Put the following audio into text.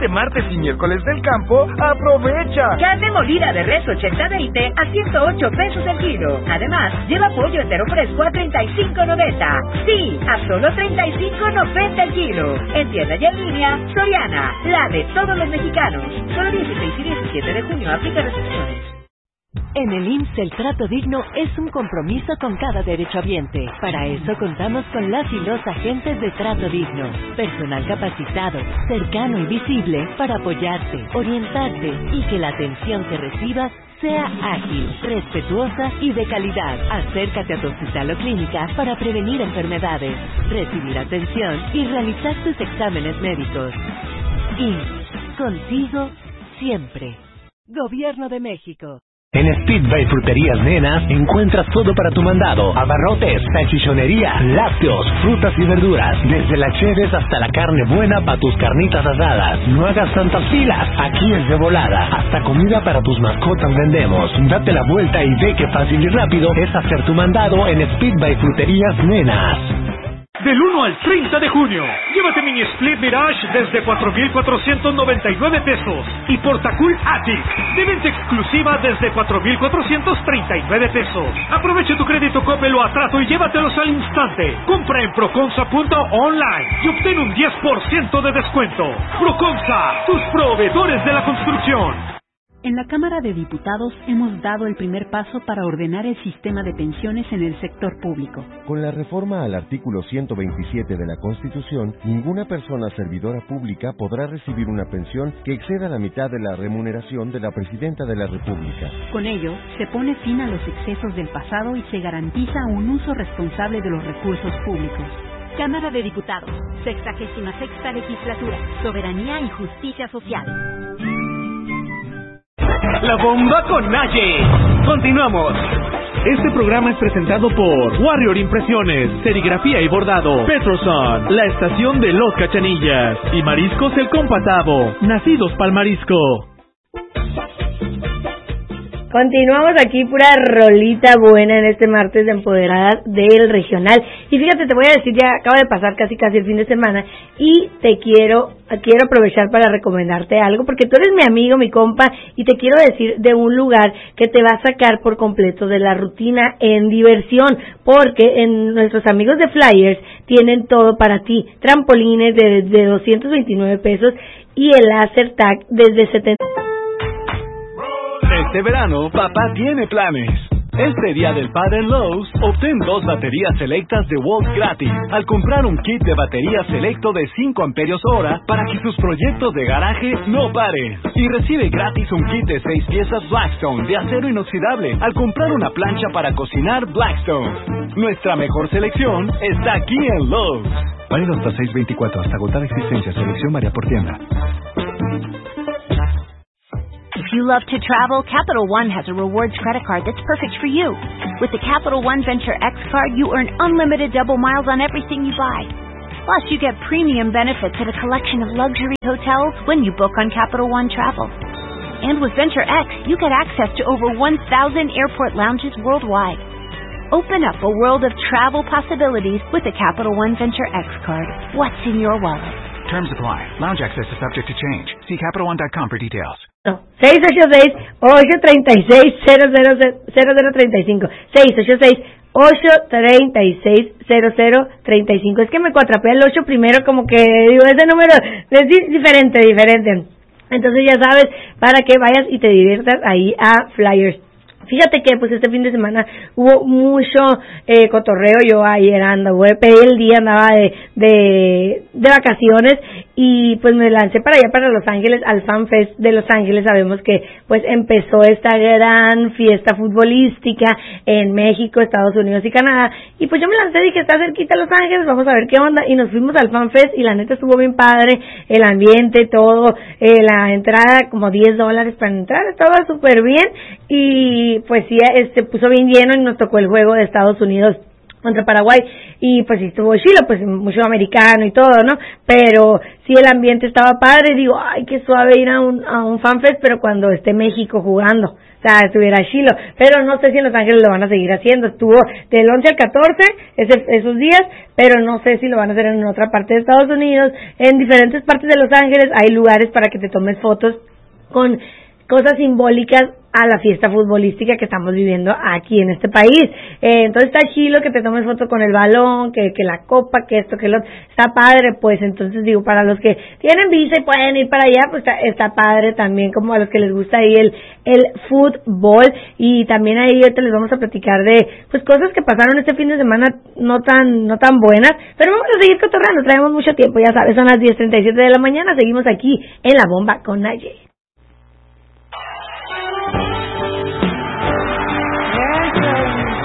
este martes y miércoles del campo, aprovecha. Carne molida de res 80-20 a 108 pesos el kilo. Además, lleva pollo entero fresco a 35.90. Sí, a solo 35.90 el kilo. En tienda y en línea, Soriana, la de todos los mexicanos. Solo 16 y 17 de junio aplica restricciones. En el IMSS el trato digno es un compromiso con cada derechohabiente. Para eso contamos con las y los agentes de trato digno. Personal capacitado, cercano y visible para apoyarte, orientarte y que la atención que recibas sea ágil, respetuosa y de calidad. Acércate a tu hospital o clínica para prevenir enfermedades, recibir atención y realizar tus exámenes médicos. IMSS, contigo siempre. Gobierno de México. En Speedway Fruterías Nenas encuentras todo para tu mandado: abarrotes, salchichonería, lácteos, frutas y verduras, desde las cheves hasta la carne buena para tus carnitas asadas. No hagas tantas filas, aquí es de volada. Hasta comida para tus mascotas vendemos. Date la vuelta y ve qué fácil y rápido es hacer tu mandado en Speedway Fruterías Nenas. Del 1 al 30 de junio, llévate Mini Split Mirage desde 4,499 pesos y Portacool Attic de venta exclusiva desde 4,439 pesos. Aprovecha tu crédito Coppel o Atrato y llévatelos al instante. Compra en Procomsa.online y obtén un 10% de descuento. Procomsa, tus proveedores de la construcción. En la Cámara de Diputados hemos dado el primer paso para ordenar el sistema de pensiones en el sector público. Con la reforma al artículo 127 de la Constitución, ninguna persona servidora pública podrá recibir una pensión que exceda la mitad de la remuneración de la Presidenta de la República. Con ello, se pone fin a los excesos del pasado y se garantiza un uso responsable de los recursos públicos. Cámara de Diputados, 66ª Legislatura, Soberanía y Justicia Social. La bomba con Naye. Continuamos. Este programa es presentado por Warrior Impresiones, Serigrafía y Bordado, Petroson, la estación de Los Cachanillas y Mariscos El Compatado, nacidos pa'l marisco. Continuamos aquí, pura rolita buena en este martes de Empoderadas del Regional. Y fíjate, te voy a decir, ya acaba de pasar casi el fin de semana y quiero aprovechar para recomendarte algo, porque tú eres mi amigo, mi compa, y te quiero decir de un lugar que te va a sacar por completo de la rutina en diversión, porque en nuestros amigos de Flyers tienen todo para ti. Trampolines de 229 pesos y el láser tag desde 70. Este verano, papá tiene planes. Este día del padre en Lowe's, obtén 2 baterías selectas de Volt gratis al comprar un kit de batería selecto de 5 amperios hora para que tus proyectos de garaje no paren. Y recibe gratis un kit de 6 piezas Blackstone de acero inoxidable al comprar una plancha para cocinar Blackstone. Nuestra mejor selección está aquí en Lowe's. Válido hasta 6/24, hasta agotar existencia. Selección varía por tienda. If you love to travel, Capital One has a rewards credit card that's perfect for you. With the Capital One Venture X card, you earn unlimited double miles on everything you buy. Plus, you get premium benefits at a collection of luxury hotels when you book on Capital One Travel. And with Venture X, you get access to over 1,000 airport lounges worldwide. Open up a world of travel possibilities with the Capital One Venture X card. What's in your wallet? Terms apply. Lounge access is subject to change. See CapitalOne.com for details. 686-836-0035. 686-836-0035. Es que me cuatrapea el 8 primero, como que digo, ese número es diferente. Entonces ya sabes, para que vayas y te diviertas ahí a Flyers. Fíjate que pues este fin de semana hubo mucho cotorreo. Yo ayer pedí el día, andaba de vacaciones y pues me lancé para allá, para Los Ángeles, al Fan Fest de Los Ángeles. Sabemos que pues empezó esta gran fiesta futbolística en México, Estados Unidos y Canadá, y pues yo me lancé, dije, está cerquita Los Ángeles, vamos a ver qué onda, y nos fuimos al Fan Fest y la neta estuvo bien padre, el ambiente, todo, la entrada como $10 para entrar, estaba súper bien, y pues sí, puso bien lleno y nos tocó el juego de Estados Unidos contra Paraguay, y pues sí estuvo chilo, pues mucho americano y todo, ¿no? Pero sí el ambiente estaba padre, digo, ay, qué suave ir a un FanFest, pero cuando esté México jugando, o sea, estuviera chilo, pero no sé si en Los Ángeles lo van a seguir haciendo, estuvo del 11 al 14, esos días, pero no sé si lo van a hacer en otra parte de Estados Unidos, en diferentes partes de Los Ángeles hay lugares para que te tomes fotos con cosas simbólicas a la fiesta futbolística que estamos viviendo aquí en este país. Entonces está chilo que te tomes foto con el balón, que la copa, que esto, que lo otro. Está padre, pues. Entonces digo, para los que tienen visa y pueden ir para allá, pues está padre también, como a los que les gusta ahí el fútbol. Y también ahí ahorita les vamos a platicar de pues cosas que pasaron este fin de semana no tan buenas, pero vamos a seguir cotorreando, traemos mucho tiempo, ya sabes, son las 10:37 de la mañana, seguimos aquí en La Bomba con Naye.